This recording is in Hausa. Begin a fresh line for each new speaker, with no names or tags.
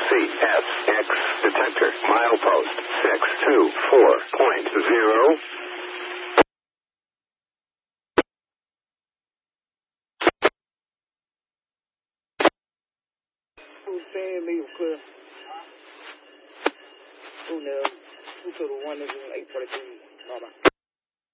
CSX detector, milepost 624.0.
Who's saying leave clear? Who knows? Who could have won this in 8:43? Bye-bye.